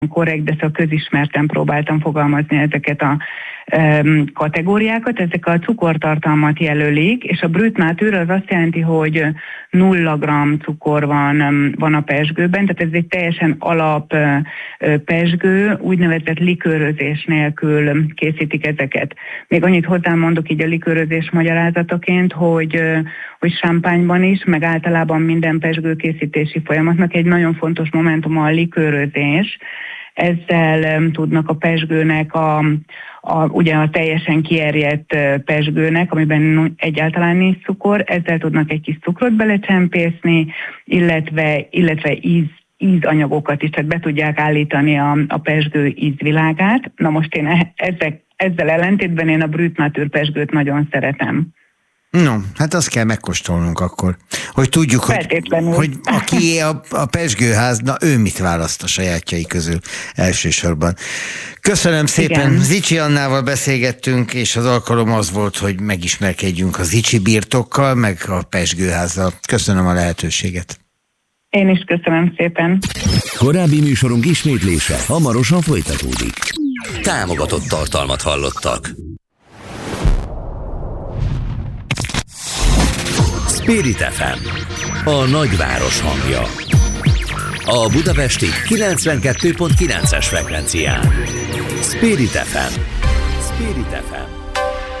korrekt, de szóval közismerten próbáltam fogalmazni ezeket a kategóriákat. Ezek a cukortartalmat jelölik, és a brut nature az azt jelenti, hogy 0 g cukor van a pezsgőben, tehát ez egy teljesen alap pezsgő, úgynevezett likőrözés nélkül készítik ezeket. Még annyit hozzámondok így a likőrözés magyarázataként, hogy champagne-ban is, meg általában minden pezsgőkészítési folyamatnak egy nagyon fontos momentum a likőrözés. Ezzel tudnak a pezsgőnek, ugye a teljesen kierjedt pezsgőnek, amiben egyáltalán nincs cukor, ezzel tudnak egy kis cukrot belecsempészni, illetve ízanyagokat is, tehát be tudják állítani a pezsgő ízvilágát. Na most én ezzel ellentétben én a brut nature pezsgőt nagyon szeretem. No, hát azt kell megkóstolnunk akkor, hogy tudjuk, hogy aki a pezsgőház, na ő mit választ a sajátjai közül elsősorban. Köszönöm szépen, igen. Zichy Annával beszélgettünk, és az alkalom az volt, hogy megismerkedjünk a Zichy birtokkal, meg a pezsgőházzal. Köszönöm a lehetőséget. Én is köszönöm szépen. Korábbi műsorunk ismétlése hamarosan folytatódik. Támogatott tartalmat hallottak. Spirit FM, a nagyváros hangja. A budapesti 92.9-es frekvencián. Spirit FM. Spirit FM.